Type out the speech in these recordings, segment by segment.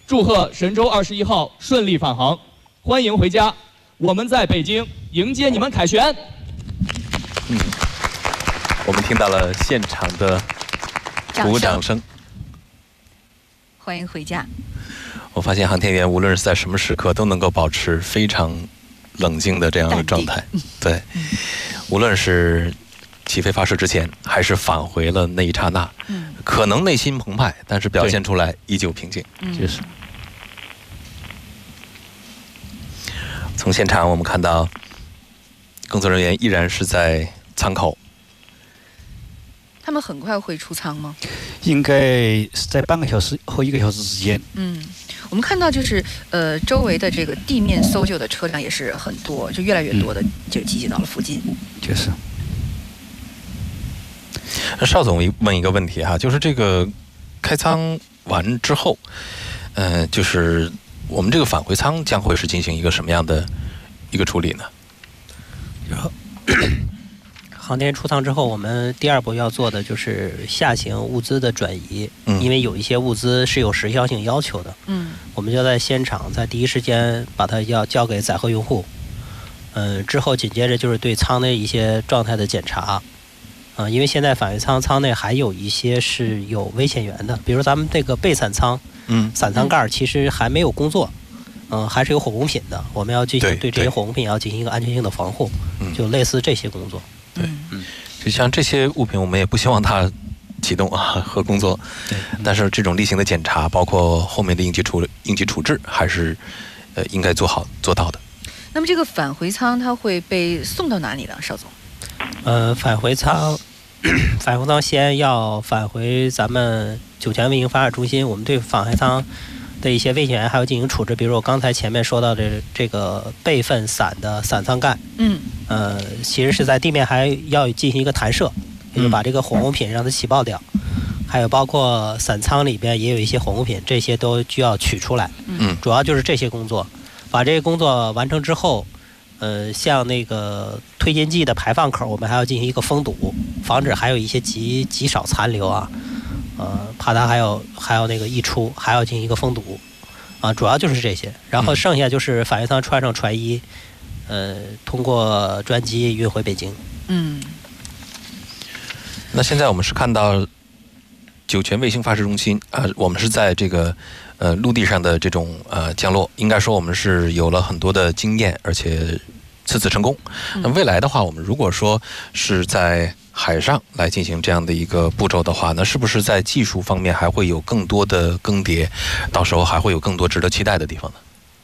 祝贺神舟21号顺利返航，欢迎回家。我们在北京迎接你们凯旋。 我们听到了现场的鼓掌声。 欢迎回家。 我发现航天员无论是在什么时刻都能够保持非常冷静的这样的状态。对，无论是起飞发射之前，还是返回了那一刹那，可能内心澎湃，但是表现出来依旧平静。 就是。 从现场我们看到，工作人员依然是在舱口。 他们很快会出舱吗？ 应该是在半个小时和1个小时之间。 我们看到就是周围的这个地面搜救的车辆也是很多，就越来越多的就集结到了附近。 就是。 邵总问一个问题哈，就是这个开舱完之后，就是我们这个返回舱将会是进行一个什么样的一个处理呢？ 航天员出舱之后，我们第2步要做的就是下行物资的转移，因为有一些物资是有时效性要求的。我们就在现场，在第一时间把它要交给载荷用户。之后紧接着就是对舱内一些状态的检查。因为现在返回舱内还有一些是有危险源的，比如咱们这个备伞舱，伞舱盖其实还没有工作，还是有火工品的，我们要进行对这些火工品要进行一个安全性的防护，就类似这些工作。 对，就像这些物品，我们也不希望它启动和工作，但是这种例行的检查，包括后面的应急处置，还是应该做到的。 那么这个返回舱它会被送到哪里呢，邵总？ 返回舱先要返回咱们酒泉卫星发射中心，我们对返回舱的一些危险源还要进行处置，比如我刚才前面说到的这个备份伞的伞舱盖，其实是在地面还要进行一个弹射，也就把这个火工品让它起爆掉，还有包括伞舱里边也有一些火工品，这些都需要取出来，主要就是这些工作，把这些工作完成之后，像那个推进剂的排放口，我们还要进行一个封堵，防止还有一些极少残留啊。怕它还有那个溢出，还要进行一个封堵，主要就是这些。然后剩下就是返回舱穿上船衣，通过专机运回北京。 那现在我们是看到酒泉卫星发射中心我们是在这个陆地上的这种降落，应该说我们是有了很多的经验，而且次次成功。那未来的话，我们如果说是在海上来进行这样的一个步骤的话，那是不是在技术方面还会有更多的更迭？到时候还会有更多值得期待的地方呢？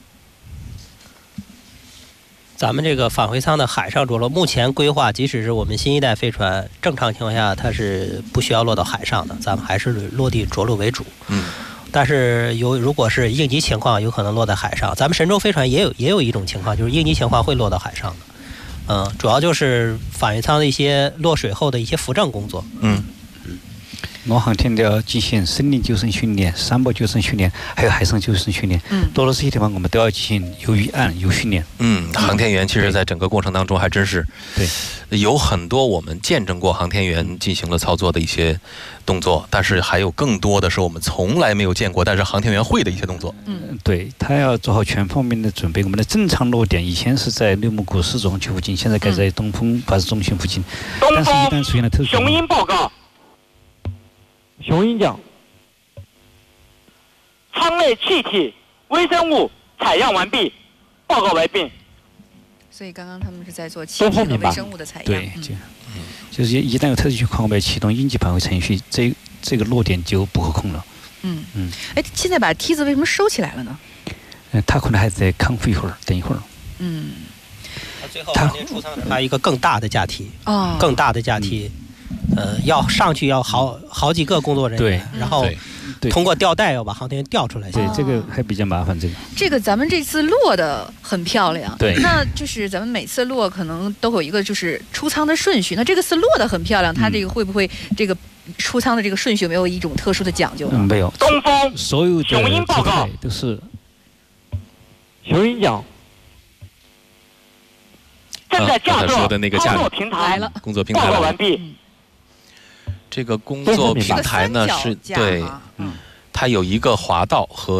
咱们这个返回舱的海上着陆，目前规划，即使是我们新一代飞船，正常情况下它是不需要落到海上的，咱们还是落地着陆为主。但是如果是应急情况，有可能落在海上。咱们神舟飞船也有一种情况，就是应急情况会落到海上的。主要就是返回舱的一些落水后的一些扶正工作。 我航天都要进行森林救生训练、山坡救生训练，还有海上救生训练。多了这些地方，我们都要进行有预案、有训练。 航天员其实在整个过程当中还真是有很多我们见证过航天员进行了操作的一些动作，但是还有更多的是我们从来没有见过，但是航天员会的一些动作。 对，他要做好全方面的准备。我们的正常落点以前是在内蒙古市中区附近，现在改在东风发射中心附近。但是，一旦出现了特殊情况， 雄鹰报告。雄鹰讲，舱内气体、微生物采样完毕，报告完毕。 所以刚刚他们是在做气体和微生物的采样。 对，就是一旦有特殊情况，我们要启动应急返回程序，这个落点就不可控了。 现在把梯子为什么收起来了呢？ 他可能还在康复一会儿，等一会儿。 最后航天出舱还有一个更大的架梯，更大的架梯。要上去要好几个工作人员，然后通过吊带要把航天员吊出来。 对，这个还比较麻烦。 这个咱们这次落的很漂亮。 对， 那就是咱们每次落可能都有一个就是出舱的顺序。那这个次落的很漂亮，它这个会不会这个出舱的这个顺序有没有一种特殊的讲究呢？ 没有。 东风， 所有的雄鹰报告都是雄鹰讲。正在架设工作平台了， 工作平台报告完毕。 这个工作平台呢是对，它有一个滑道和